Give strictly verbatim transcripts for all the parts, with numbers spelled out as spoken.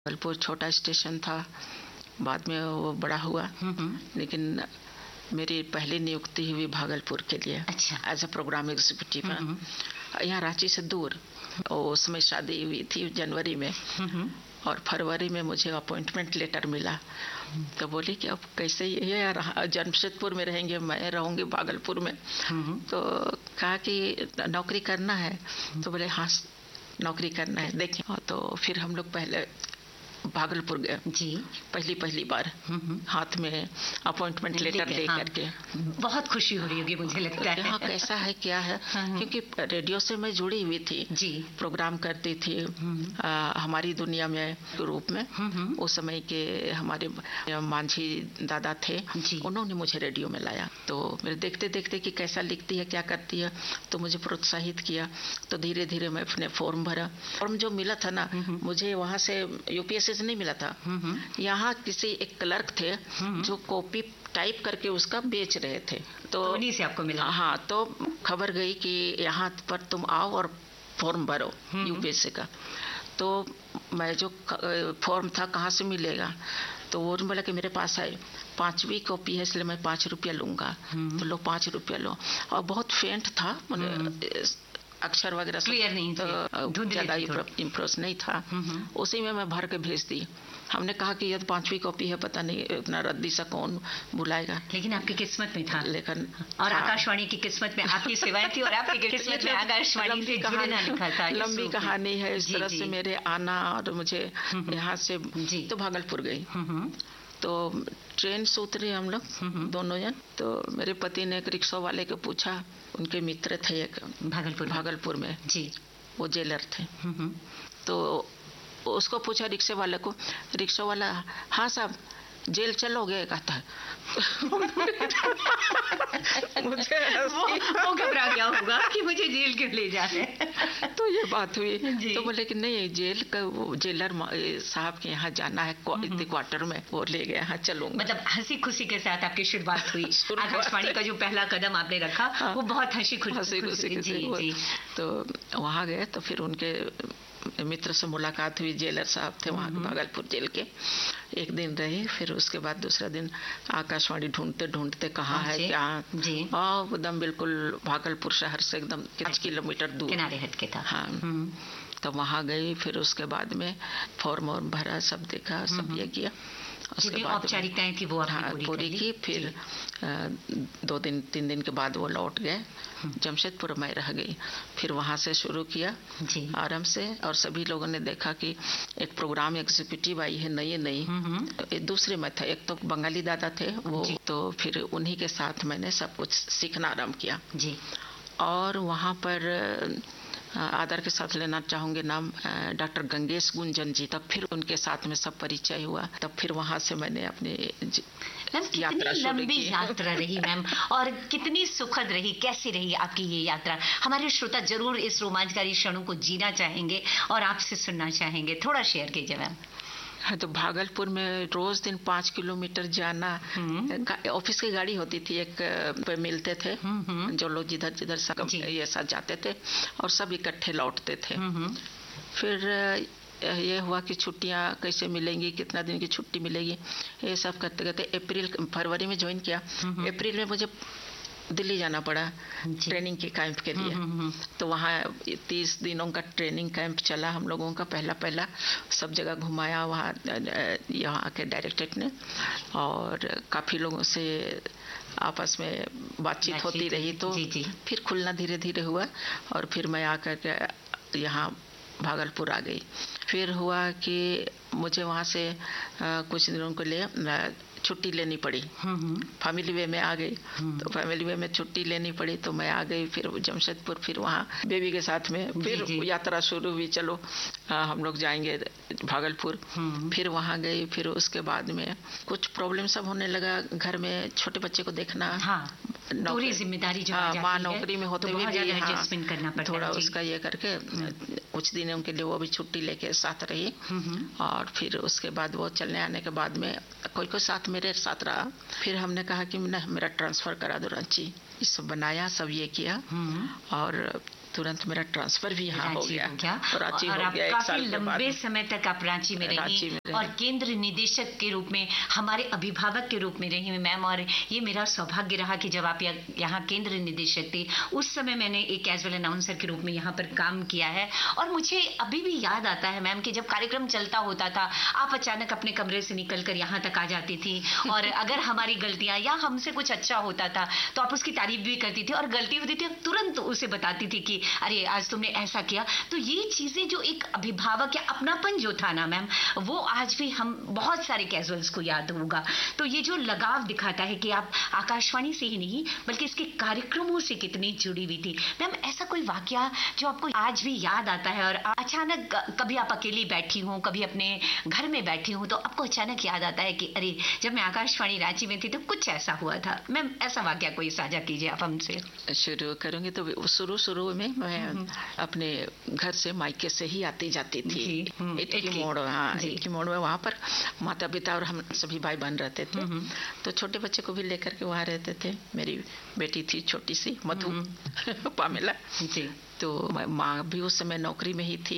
भागलपुर छोटा स्टेशन था, बाद में वो बड़ा हुआ। लेकिन मेरी पहली नियुक्ति हुई भागलपुर के लिए एज अ प्रोग्राम एग्जीक्यूटिव। यहाँ रांची से दूर, उस समय शादी हुई थी जनवरी में और फरवरी में मुझे अपॉइंटमेंट लेटर मिला। तो बोली कि अब कैसे ये जमशेदपुर में रहेंगे, मैं रहूँगी भागलपुर में। तो कहा कि नौकरी करना है, तो बोले हाँ नौकरी करना है, देखें। तो फिर हम लोग पहले भागलपुर गए जी, पहली पहली बार हाथ में अपॉइंटमेंट लेटर ले हाँ, करके। बहुत खुशी हो रही होगी मुझे लगता है। यहाँ कैसा है क्या है, क्योंकि रेडियो से मैं जुड़ी हुई थी जी, प्रोग्राम करती थी आ, हमारी दुनिया में रूप में। उस समय के हमारे मांझी दादा थे, उन्होंने मुझे रेडियो में लाया। तो मेरे देखते देखते कि कैसा लिखती है क्या करती है, तो मुझे प्रोत्साहित किया। तो धीरे धीरे मैं अपने फॉर्म भरा। फॉर्म जो मिला था ना, मुझे वहाँ से यूपीएससी से नहीं मिला था, यहाँ किसी एक क्लर्क थे जो कॉपी टाइप करके उसका बेच रहे थे। तो उन्हीं से आपको मिला? हाँ, तो खबर गई कि यहाँ पर तुम आओ और फॉर्म भरो यूपीएससी का। तो मैं जो फॉर्म था कहाँ से मिलेगा, तो वो बोला कि मेरे पास है, पांचवी कॉपी है इसलिए मैं पाँच रुपया लूंगा। तो लो पाँच रुपया लो। और बहुत फेंट था, अक्षर वगैरह क्लियर नहीं तो ज़्यादा इम्प्रेस नहीं था। उसी में मैं भर के भेज दी। हमने कहा कि ये तो पांचवी कॉपी है, पता नहीं इतना रद्दी सा कौन बुलाएगा। लेकिन आपकी किस्मत में था। लेकिन और आकाशवाणी की किस्मत में आपकी सेवाएं थी और आपकी किस्मत में आकाशवाणी से जुड़ना लिखा था। लंबी कहानी है इस तरह से मेरे आना और मुझे यहाँ से तो भागलपुर गई। तो ट्रेन से उतरे हम लोग दोनों जन। तो मेरे पति ने एक रिक्शा वाले को पूछा, उनके मित्र थे एक भागलपुर भागलपुर में जी, वो जेलर थे। तो उसको पूछा रिक्शे वाले को, रिक्शा वाला हाँ साहब जेल चलोगे कहता है। मुझे वो, वो घबरा गया होगा कि मुझे जेल क्यों ले जा रहे हैं। तो ये बात हुई। तो बोले कि नहीं जेल का वो जेलर साहब के यहाँ जाना है क्वार्टर में, वो ले गया, हाँ चलूंगा। मतलब हंसी खुशी के साथ आपकी शुरुआत हुई। आकाशवाणी का जो पहला कदम आपने रखा हाँ, वो बहुत हंसी खुशी हंसी खुशी जी, जी। तो वहाँ गए तो फिर उनके मित्र से मुलाकात हुई, जेलर साहब थे वहाँ भागलपुर जेल के। एक दिन रहे, फिर उसके बाद दूसरा दिन आकाशवाणी ढूंढते ढूंढते कहाँ है क्या, एकदम बिल्कुल भागलपुर शहर से एकदम पाँच किलोमीटर दूर किनारे हटके था। हाँ, तो वहाँ गई। फिर उसके बाद में फॉर्म और भरा, सब देखा, सब ये किया। उसके बाद औपचारिकताएं थी वो आपने हाँ, पूरी की। फिर दो दिन तीन दिन के बाद वो लौट गए जमशेदपुर में रह गई। फिर वहाँ से शुरू किया आराम से। और सभी लोगों ने देखा कि एक प्रोग्राम एग्जीक्यूटिव आई है नई नई। दूसरे में था, एक तो बंगाली दादा थे वो, तो फिर उन्हीं के साथ मैंने सब कुछ सीखना आरम्भ किया जी। और वहाँ पर आदर के साथ लेना चाहूँगे नाम डॉक्टर गंगेश गुंजन जी। तब फिर उनके साथ में सब परिचय हुआ। तब फिर वहाँ से मैंने अपनी यात्रा लंबी यात्रा रही मैम, और कितनी सुखद रही, कैसी रही आपकी ये यात्रा? हमारे श्रोता जरूर इस रोमांचकारी क्षणों को जीना चाहेंगे और आपसे सुनना चाहेंगे, थोड़ा शेयर कीजिए मैम। हाँ, तो भागलपुर में रोज दिन पाँच किलोमीटर जाना, ऑफिस की गाड़ी होती थी, एक पे मिलते थे जो लोग जिधर जिधर सब ये साथ जाते थे और सब इकट्ठे लौटते थे। फिर ये हुआ कि छुट्टियां कैसे मिलेंगी, कितना दिन की छुट्टी मिलेगी, ये सब करते करते अप्रैल फरवरी में ज्वाइन किया। अप्रैल में मुझे दिल्ली जाना पड़ा ट्रेनिंग के कैंप के लिए। तो वहाँ तीस दिनों का ट्रेनिंग कैंप चला हम लोगों का। पहला पहला सब जगह घुमाया वहाँ यहाँ के डायरेक्टरेट ने, और काफ़ी लोगों से आपस में बातचीत होती रही। तो जी जी। फिर खुलना धीरे धीरे हुआ और फिर मैं आकर के यहाँ भागलपुर आ गई। फिर हुआ कि मुझे वहाँ से आ, कुछ दिनों के लिए छुट्टी लेनी पड़ी, फैमिली वे में आ गई। तो फैमिली वे में छुट्टी लेनी पड़ी तो मैं आ गई फिर जमशेदपुर। फिर वहाँ बेबी के साथ में फिर जी जी। यात्रा शुरू हुई, चलो आ, हम लोग जाएंगे भागलपुर। फिर वहाँ गई। फिर उसके बाद में कुछ प्रॉब्लम सब होने लगा घर में, छोटे बच्चे को देखना, हाँ, पूरी जिम्मेदारी जो हाँ, माँ नौकरी में होते हुए भी हाँ, करना पड़ता थोड़ा उसका ये करके कुछ दिनों के लिए वो भी छुट्टी लेके साथ रही। और फिर उसके बाद वो चलने आने के बाद में कोई कोई साथ मेरे साथ रहा। फिर हमने कहा कि मेरा ट्रांसफर करा दो रांची। ये सब बनाया, सब ये किया। और तुरंत मेरा ट्रांसफर भी यहाँ हो गया, गया। रांची और हो आप गया एक साल काफी के बाद। लंबे समय तक आप रांची में रही में और केंद्र निदेशक के रूप में, हमारे अभिभावक के रूप में रही मैम। और ये मेरा सौभाग्य रहा कि जब आप यहाँ केंद्र निदेशक थी, उस समय मैंने एक कैजुअल अनाउंसर के रूप में यहाँ पर काम किया है। और मुझे अभी भी याद आता है मैम कि जब कार्यक्रम चलता होता था, आप अचानक अपने कमरे से निकलकर यहाँ तक आ जाती थी, और अगर हमारी गलतियां या हमसे कुछ अच्छा होता था तो आप उसकी तारीफ भी करती थी, और गलती होती थी तुरंत उसे बताती थी कि अरे आज तुमने ऐसा किया। तो ये चीजें जो एक अभिभावक या अपनापन जो था ना मैम, वो आज भी हम बहुत सारे कैजुअल्स को याद होगा। तो ये जो लगाव दिखाता है कि आप आकाशवाणी से ही नहीं बल्कि इसके कार्यक्रमों से कितनी जुड़ी हुई थी। मैम ऐसा कोई वाकया जो आपको आज भी याद आता है, और अचानक कभी आप अकेली बैठी हूँ, कभी अपने घर में बैठी हूँ, तो आपको अचानक याद आता है कि अरे जब मैं आकाशवाणी रांची में थी तो कुछ ऐसा हुआ था। मैम ऐसा वाकया कोई साझा कीजिए आप हमसे। शुरू करूंगी तो शुरू शुरू में मैं अपने घर से मायके से ही आती जाती थी, इटकी मोड़, हाँ इटकी मोड़ में, वहाँ पर माता पिता और हम सभी भाई बहन रहते थे। तो छोटे बच्चे को भी लेकर के वहाँ रहते थे। मेरी बेटी थी छोटी सी मधु पामेला जी। तो माँ भी उस समय नौकरी में ही थी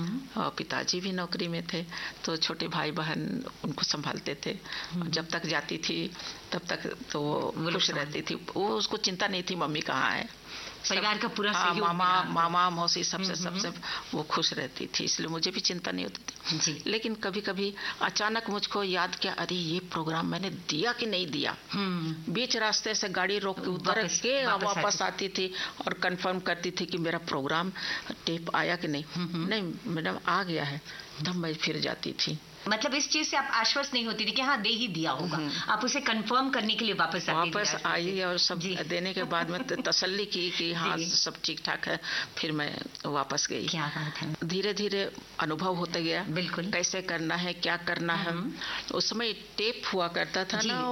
और पिताजी भी नौकरी में थे, तो छोटे भाई बहन उनको संभालते थे। जब तक जाती थी तब तक तो वो खुश रहती थी, वो उसको चिंता नहीं थी मम्मी कहाँ है, परिवार का पूरा हाँ, मामा मामा मौसी सबसे सबसे वो खुश रहती थी, इसलिए मुझे भी चिंता नहीं होती थी जी। लेकिन कभी कभी अचानक मुझको याद किया, अरे ये प्रोग्राम मैंने दिया कि नहीं दिया। बीच रास्ते से गाड़ी रोक के उतर के वापस आती थी और कंफर्म करती थी कि मेरा प्रोग्राम टेप आया कि नहीं। नहीं मैडम आ गया है, तब मैं फिर जाती थी। मतलब इस चीज से आप आश्वस्त नहीं होती थी कि हाँ दे ही दिया होगा, आप उसे कंफर्म करने के लिए वापस आती वापस आई और सब देने के बाद में तसल्ली की कि हाँ सब ठीक ठाक है, फिर मैं वापस गई। क्या बात है। धीरे धीरे अनुभव होते गया, बिल्कुल कैसे करना है, क्या करना है। उस समय टेप हुआ करता था ना,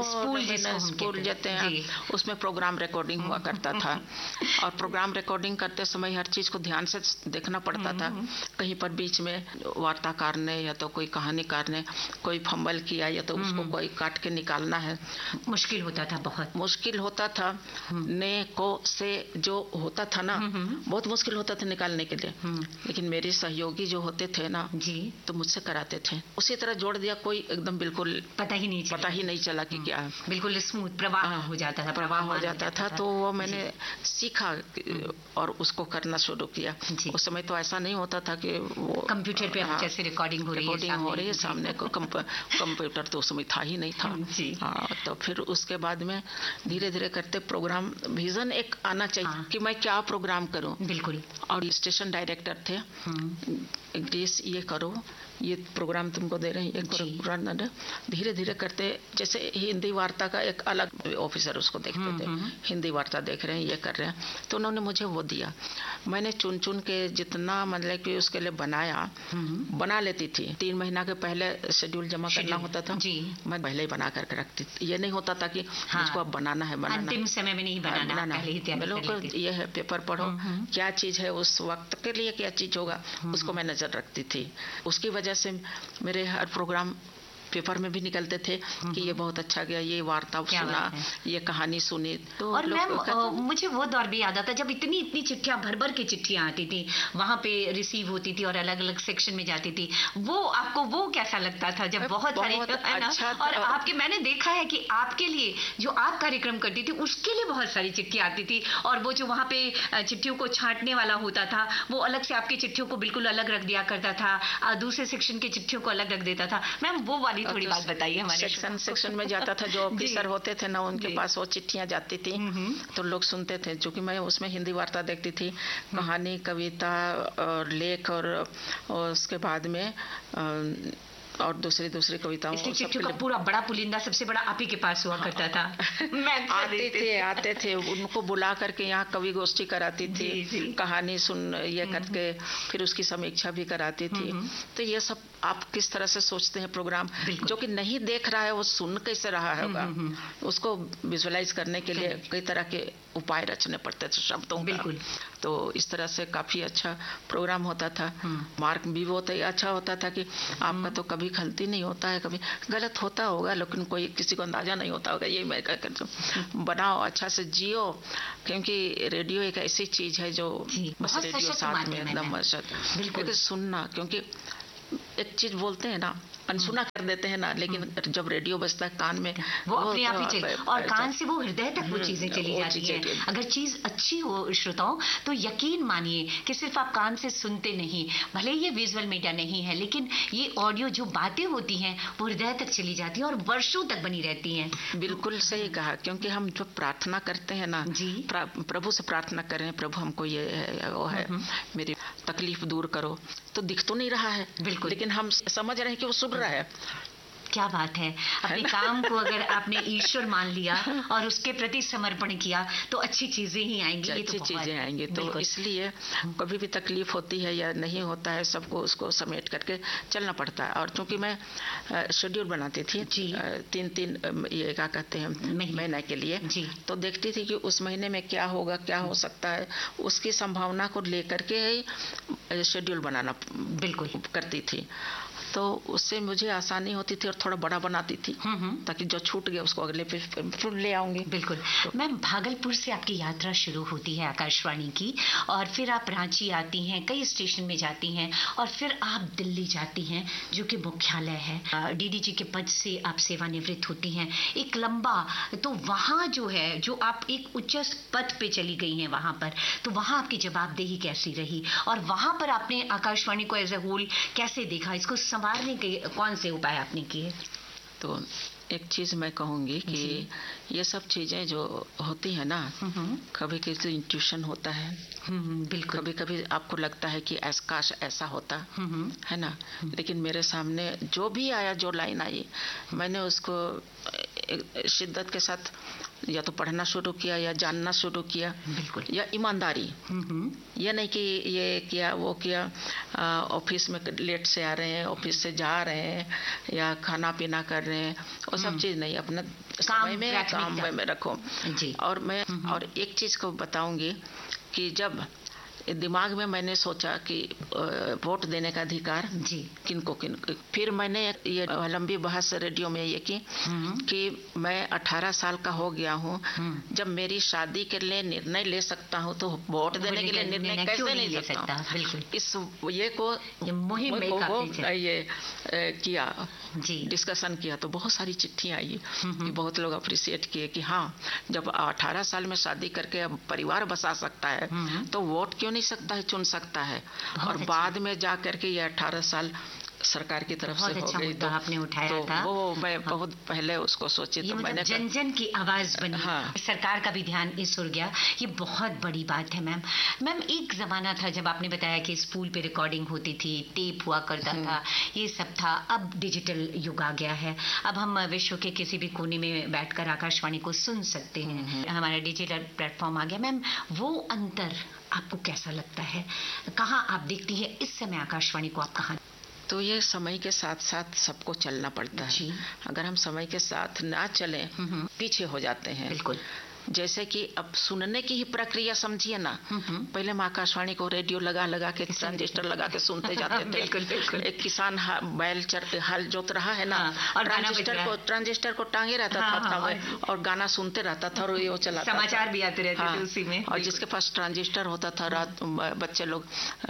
स्पूल जाते हैं, उसमें प्रोग्राम रिकॉर्डिंग हुआ करता था और प्रोग्राम रिकॉर्डिंग करते समय हर चीज को ध्यान से देखना पड़ता था। कहीं पर बीच में वार्ताकार ने या तो कोई कहानीकार ने कोई फंबल किया या तो उसको कोई काट के निकालना है, मुश्किल होता था, बहुत मुश्किल होता था। ने को से जो होता था ना, बहुत मुश्किल होता था निकालने के लिए। लेकिन मेरे सहयोगी जो होते थे ना जी, तो मुझसे कराते थे, उसी तरह जोड़ दिया, कोई एकदम बिल्कुल पता ही नहीं पता ही नहीं चला कि क्या है, बिल्कुल स्मूथ प्रवाह हो जाता था, प्रवाह हो जाता था। तो वो मैंने सीखा और उसको करना शुरू किया। उस समय तो ऐसा नहीं होता था कि वो कंप्यूटर पे जैसे रिकॉर्डिंग हो रही है, सामने को कंप्यूटर तो उसमें था ही नहीं था। हाँ, तो फिर उसके बाद में धीरे धीरे करते प्रोग्राम विजन एक आना चाहिए। हाँ। कि मैं क्या प्रोग्राम करूं। बिल्कुल। और स्टेशन डायरेक्टर थे, ग्रेस ये करो, ये प्रोग्राम तुमको दे रहे हैं, एक प्रोग्राम। धीरे धीरे करते, जैसे हिंदी वार्ता का एक अलग ऑफिसर उसको देखते थे, हिंदी वार्ता देख रहे हैं, ये कर रहे हैं, तो उन्होंने मुझे वो दिया। मैंने चुन चुन के जितना मतलब कि उसके लिए बनाया, बना लेती थी। तीन महीना के पहले शेड्यूल जमा करना होता था जी, मैं पहले ही बना करके रखती थी। ये नहीं होता था कि हाँ, मुझको अब बनाना है बनाना अंतिम समय में नहीं बनाना, बनाना पहले ही तैयारी कर लेती थी। ये है पेपर पढ़ो, क्या चीज है उस वक्त के लिए, क्या चीज होगा, उसको मैं नजर रखती थी। उसकी वजह से मेरे हर प्रोग्राम पेपर में भी निकलते थे कि ये बहुत अच्छा गया, ये वार्ता सुना, ये कहानी सुनी। तो और मैम मुझे वो दौर भी याद आता जब इतनी इतनी चिट्ठियां भर भर के चिट्ठियां आती थी, वहां पे रिसीव होती थी और अलग अलग सेक्शन में जाती थी। वो आपको वो कैसा लगता था जब बहुत, बहुत सारी अच्छा, और आपके मैंने देखा है कि आपके लिए जो आप कार्यक्रम करती थी उसके लिए बहुत सारी चिट्ठियां आती थी, और वो जो वहां पे चिट्ठियों को छांटने वाला होता था वो अलग से आपकी चिट्ठियों को बिल्कुल अलग रख दिया करता था, दूसरे सेक्शन की चिट्ठियों को अलग रख देता था। मैम वो वाली थोड़ी बात बताइए हमारे। सेक्शन सेक्शन में जाता था, जो ऑफिसर होते थे ना उनके पास वो चिट्ठियां जाती थी, तो लोग सुनते थे। क्योंकि मैं उसमें हिंदी वार्ता देखती थी, कहानी, कविता और लेख, और, और उसके बाद में और दूसरी दूसरी कविताओं, चिट्ठियों का पूरा बड़ा पुलिंदा सबसे बड़ा आप ही के पास हुआ करता था। मैं आते थे आते थे उनको बुला करके यहाँ कवि गोष्ठी कराती थी, कहानी सुन ये करके फिर उसकी समीक्षा भी कराती थी। तो ये सब आप किस तरह से सोचते हैं प्रोग्राम, जो कि नहीं देख रहा है वो सुन कैसे रहा होगा, उसको विजुअलाइज करने के लिए कई तरह के उपाय रचने पड़ते थे शब्दों का। तो इस तरह से काफी अच्छा प्रोग्राम होता था। मार्क भी बहुत अच्छा होता था कि आपका तो कभी गलती नहीं होता है, कभी गलत होता होगा लेकिन कोई किसी को अंदाजा नहीं होता होगा, ये मैं कहता हूँ। बनाओ, अच्छा से जियो, क्योंकि रेडियो एक ऐसी चीज है जो बस रेडियो साथ में एकदम बिल्कुल सुनना, क्योंकि एक चीज बोलते हैं ना, अनसुना कर देते हैं ना, लेकिन जब रेडियो बजता है कान में वो अपने आप ही चले और कान से वो हृदय तक वो चीजें चली जाती हैं। अगर चीज अच्छी हो श्रोताओं तो यकीन मानिए कि सिर्फ आप कान से सुनते नहीं, भले ये विजुअल मीडिया नहीं है, लेकिन ये ऑडियो जो बातें होती हैं वो हृदय तक चली जाती हैं और वर्षों तक बनी रहती हैं। बिल्कुल सही कहा, क्योंकि हम जो प्रार्थना करते हैं ना, प्रभु से प्रार्थना करें, प्रभु हमको ये है वो है, मेरी तकलीफ दूर करो, तो दिख तो नहीं रहा है बिल्कुल, लेकिन हम समझ रहे हैं कि वो सुन रहा है। क्या बात है, अपने काम को अगर आपने ईश्वर मान लिया और उसके प्रति समर्पण किया तो अच्छी चीजें ही आएंगी, अच्छी तो चीजें आएंगी। तो इसलिए कभी भी तकलीफ होती है या नहीं होता है, सबको उसको समेट करके चलना पड़ता है। और चूंकि मैं शेड्यूल बनाती थी तीन तीन ये क्या कहते हैं महीने के लिए, तो देखती थी कि उस महीने में क्या होगा, क्या हो सकता है, उसकी संभावना को लेकर के ही शेड्यूल बनाना बिल्कुल करती थी। तो उससे मुझे आसानी होती थी और थोड़ा बड़ा बनाती थी ताकि जो छूट गया उसको अगले पे फिर ले आऊंगी। बिल्कुल। तो मैम, भागलपुर से आपकी यात्रा शुरू होती है आकाशवाणी की, और फिर आप रांची आती हैं, कई स्टेशन में जाती हैं, और फिर आप दिल्ली जाती हैं जो कि मुख्यालय है। डीडीजी के पद से आप सेवानिवृत्त होती हैं, एक लंबा, तो वहाँ जो है, जो आप एक उच्च पद पे चली गई हैं वहाँ पर, तो वहाँ आपकी जवाबदेही कैसी रही और वहाँ पर आपने आकाशवाणी को एज ए होल कैसे देखा, इसको संवारने के कौन से उपाय आपने किए? तो एक चीज मैं कहूंगी कि ये सब चीजें जो होती है ना, कभी किसी इंट्यूशन होता है, बिल्कुल, कभी कभी आपको लगता है कि ऐसा काश ऐसा होता है ना, लेकिन मेरे सामने जो भी आया, जो लाइन आई, मैंने उसको शिद्दत के साथ या तो पढ़ना शुरू किया या जानना शुरू किया, बिल्कुल, या ईमानदारी, ये नहीं कि ये किया वो किया, ऑफिस में लेट से आ रहे हैं, ऑफिस से जा रहे हैं, या खाना पीना कर रहे हैं, वो सब चीज नहीं, अपना समय में काम में रखो जी। और मैं और एक चीज को बताऊंगी कि जब दिमाग में मैंने सोचा कि वोट देने का अधिकार जी किनको किनको, फिर मैंने ये लंबी बहस रेडियो में ये की कि मैं अठारह साल का हो गया हूँ, जब मेरी शादी के लिए निर्णय ले सकता हूँ तो वोट देने के लिए निर्णय कैसे नहीं ले सकता हूँ। बिल्कुल, इस ये को मुहिम में को ये किया जी, डिस्कशन किया, तो बहुत सारी चिट्ठियां आई कि बहुत लोग अप्रिशिएट किए कि हाँ, जब अठारह साल में शादी करके परिवार बसा सकता है तो वोट क्यों नहीं सकता है, चुन सकता है। और बाद में जा करके ये अठारह साल सरकार की तरफ से हो गई, तो आपने उठाया तो था वो मैं हाँ। बहुत पहले उसको सोची, तो मैंने जन जन की आवाज बनी, हाँ। सरकार का भी ध्यान इस ओर गया, ये बहुत बड़ी बात है। मैम मैम एक जमाना था जब आपने बताया कि स्पूल पे रिकॉर्डिंग होती थी, टेप हुआ करता था, ये सब था, अब डिजिटल युग आ गया है, अब हम विश्व के किसी भी कोने में बैठकर आकाशवाणी को सुन सकते हैं, हमारा डिजिटल प्लेटफॉर्म आ गया। मैम वो अंतर आपको कैसा लगता है, कहाँ आप देखती है इस समय आकाशवाणी को, आप कहाँ? तो ये समय के साथ साथ सबको चलना पड़ता है, अगर हम समय के साथ ना चलें पीछे हो जाते हैं। बिल्कुल, जैसे कि अब सुनने की ही प्रक्रिया समझिए ना, पहले हम आकाशवाणी को रेडियो लगा लगा के ट्रांजिस्टर लगा के सुनते जाते थे। बिल्कुल, बिल्कुल। एक किसान बैल हल जोत रहा है ना, और ट्रांजिस्टर को ट्रांजिस्टर को टांगे रहता था अपना हाँ, और गाना सुनते रहता था और ये चला, समाचार भी आते रहते हाँ, थे उसी में। और जिसके पास ट्रांजिस्टर होता था, रात बच्चे लोग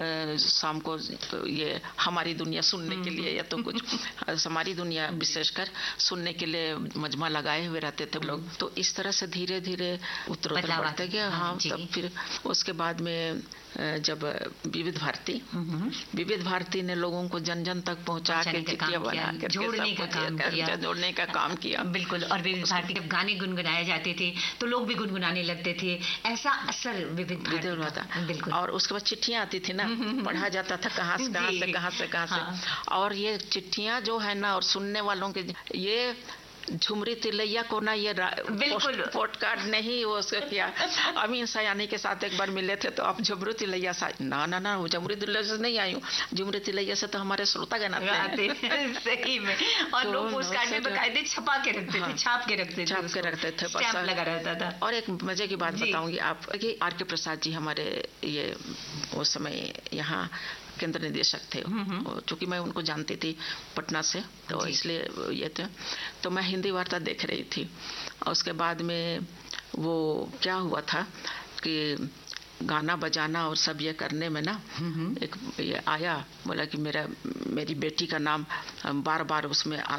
शाम को ये हमारी दुनिया सुनने के लिए या तो कुछ हमारी दुनिया विशेषकर सुनने के लिए मजमा लगाए हुए रहते थे लोग। तो इस तरह से धीरे धीरे उत्तरोत्तर बढ़ते गया। हाँ, तब फिर उसके बाद में जब विविध भारती विविध भारती ने लोगों को जन जन तक पहुंचा के चिट्ठियां बना के जोड़ने का काम किया, जोड़ने का काम किया। बिल्कुल, और विविध भारती जब गाने गुनगुनाए जाते थे तो लोग भी गुनगुनाने लगते थे, ऐसा असर विविध भारती था। बिल्कुल, और उसके बाद चिट्ठियां आती थी ना, पढ़ा जाता था कहाँ से कहाँ से कहाँ से कहाँ से, और ये चिट्ठियां जो है ना और सुनने वालों के ये झुमरी तिलैया को ना ये बिल्कुल पोस्ट कार्ड नहीं वो उसका किया। अमीन सयानी के साथ एक बार मिले थे तो आप झुमरी तिलैया सा ना ना ना झुमरी तिलैया से नहीं आई हूँ, झुमरी तिलैया से तो हमारे श्रोतागण आते हैं। सही में। और तो लोग पोस्ट कार्ड में बकायदे छपा के रखते थे, छाप के रखते थे, छाप के रखते थे, स्टैंप लगा रहता था। और एक मजे की बात बताऊंगी आप कि आर के प्रसाद जी हमारे ये उस समय यहाँ केंद्र निदेशक थे, चूंकि मैं उनको जानती थी पटना से तो इसलिए ये थे। तो मैं हिंदी वार्ता देख रही थी और उसके बाद में वो क्या हुआ था कि गाना बजाना और सब ये करने में ना एक ये आया, बोला कि मेरा मेरी बेटी का नाम बार बार उसमें